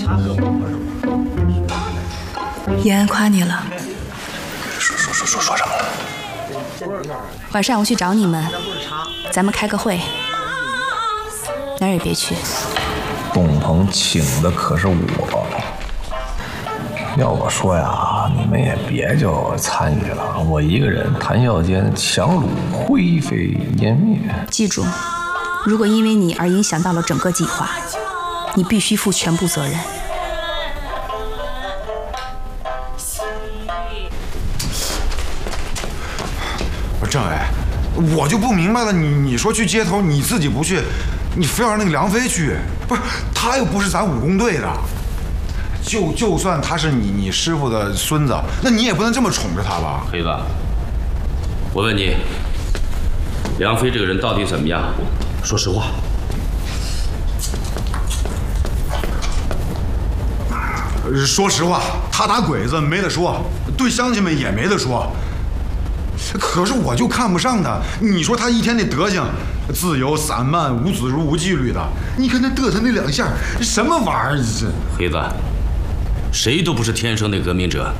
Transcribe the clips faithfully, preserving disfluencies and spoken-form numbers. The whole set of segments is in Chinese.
延安夸你了。 说说说说说什么了？ 晚上我去找你们，咱们开个会，哪儿也别去。 董鹏请的可是我，要我说呀，你们也别就参与了。我一个人谈笑间，强弩灰飞烟灭。 记住，如果因为你而影响到了整个计划，你必须负全部责任。 不是政委，我就不明白了，你你说去街头，你自己不去，你非要让那个梁飞去，不是他又不是咱武工队的，就就算他是你你师傅的孙子，那你也不能这么宠着他吧？ 黑子，我问你，梁飞这个人到底怎么样？说实话。 说实话，他打鬼子没得说，对乡亲们也没得说。可是我就看不上他，你说他一天那德行，自由散漫、无组织无纪律的，你看他嘚瑟那两下，什么玩意儿？这黑子，谁都不是天生的革命者。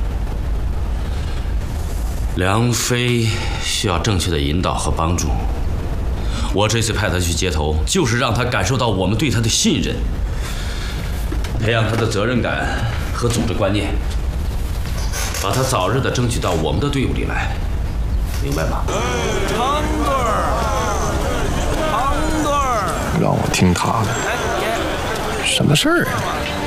梁飞需要正确的引导和帮助。我这次派他去街头，就是让他感受到我们对他的信任，培养他的责任感和组织观念，把他早日的争取到我们的队伍里来。明白吗？ 长队儿，长队儿， 让我听他的，什么事儿啊？